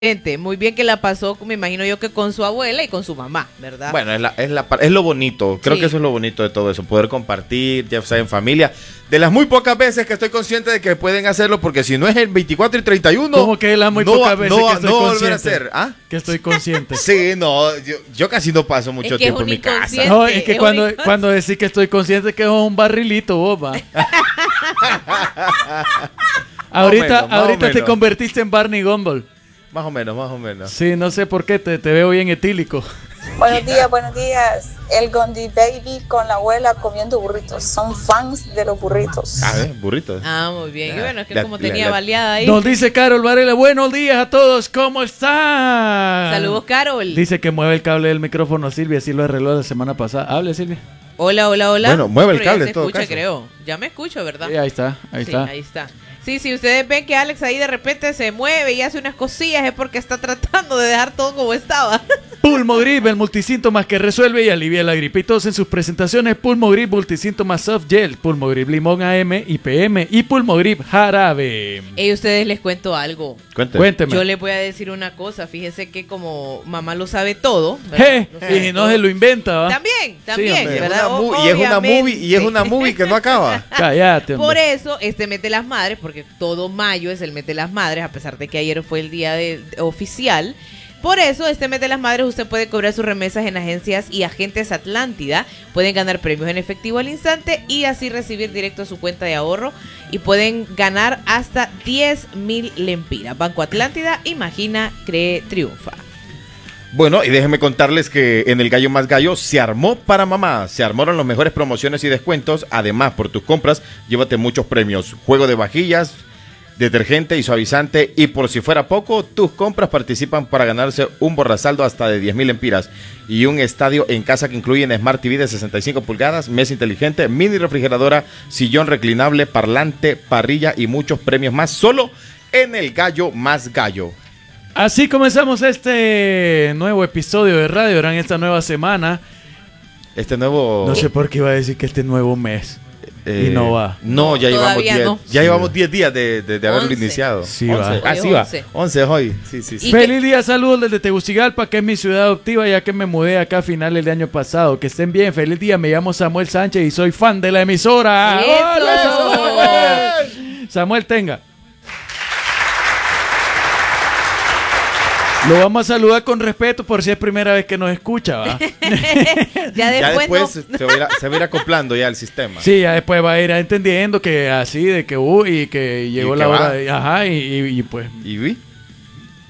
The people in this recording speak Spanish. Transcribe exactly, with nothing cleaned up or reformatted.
Muy bien que la pasó, me imagino yo que con su abuela y con su mamá, ¿verdad? Bueno, es, la, es, la, es lo bonito, creo Sí. que eso es lo bonito de todo eso, poder compartir, ya sea en familia. De las muy pocas veces que estoy consciente de que pueden hacerlo, porque si no es el veinticuatro y treinta y uno, Como que es la muy no, pocas veces no, que estoy no consciente. volver a hacer. ¿Ah? Que estoy consciente. Sí, no, yo, yo casi no paso mucho Es que tiempo es en un mi casa. inconsciente. No, es que Es cuando, único. cuando decís que estoy consciente que es un barrilito, vos, va. ahorita menos, más o ahorita te menos. convertiste en Barney Gumble. Más o menos, más o menos. Sí, no sé por qué, te, te veo bien etílico. Buenos días, buenos días. El Gondi Baby con la abuela comiendo burritos. Son fans de los burritos. A ver, burritos. Ah, muy bien. Y Ya, bueno, es que la- como la- tenía la- baleada ahí. Nos dice Carol Varela, buenos días a todos, ¿cómo están? Saludos, Carol. Dice que mueve el cable del micrófono a Silvia, así lo arregló la semana pasada. Hable, Silvia. Hola, hola, hola. Bueno, mueve el Pero ya cable se en todo escucha, caso. creo. Ya me escucho, ¿verdad? Sí, ahí está, ahí Sí, está. ahí está. Sí, si ustedes ven que Alex ahí de repente se mueve y hace unas cosillas es porque está tratando de dejar todo como estaba. Pulmogrip, el multisíntomas que resuelve y alivia la gripe y tos en sus presentaciones. Pulmogrip, multisíntomas soft gel, Pulmogrip limón A M y P M y Pulmogrip jarabe. Y ustedes les cuento algo. Cuente. Cuénteme. Yo les voy a decir una cosa. Fíjese que como mamá lo sabe todo, ¿verdad? Je, Lo sabe y no todo. se lo inventa, ¿va? También, también, hombre. Y es ¿verdad? una O- movie- y es una movie y es obviamente. una movie que no acaba. Cállate, hombre. Por eso, este mes de las madres, porque todo mayo es el mes de las madres, a pesar de que ayer fue el día de, oficial. Por eso, este mes de las madres usted puede cobrar sus remesas en agencias y agentes Atlántida. Pueden ganar premios en efectivo al instante y así recibir directo a su cuenta de ahorro. Y pueden ganar hasta diez mil lempiras. Banco Atlántida, imagina, cree, triunfa. Bueno, y déjenme contarles que en el Gallo Más Gallo se armó para mamá. Se armaron las mejores promociones y descuentos. Además, por tus compras, llévate muchos premios. Juego de vajillas, detergente y suavizante. Y por si fuera poco, tus compras participan para ganarse un borrasaldo hasta de diez mil empiras. Y un estadio en casa que incluye en Smart T V de sesenta y cinco pulgadas, mesa inteligente, mini refrigeradora, sillón reclinable, parlante, parrilla y muchos premios más. Solo en el Gallo Más Gallo. Así comenzamos este nuevo episodio de Radio Gran esta nueva semana. Este nuevo... No sé por qué iba a decir que este nuevo mes. Eh, Y no va. No, ya No, llevamos todavía diez no. ya Sí, llevamos va. diez días de, de, de haberlo Once. iniciado. Sí, once. va. Ah, Hoy sí es va. once. once hoy. Sí, sí, sí. Y Feliz día, saludos desde Tegucigalpa, que es mi ciudad adoptiva, ya que me mudé acá a finales del año pasado. Que estén bien, feliz día, me llamo Samuel Sánchez y soy fan de la emisora. ¡Eso! ¡Hola, Samuel! Samuel, tenga. Lo vamos a saludar con respeto por si es primera vez que nos escucha, ¿va? Ya Ya después, después no. se, va a ir, a- se va a ir acoplando ya al sistema. Sí, ya después va a ir entendiendo que así, de que, uy, y que llegó que la va. hora de... Ajá, y, y- y pues... ¿Y vi?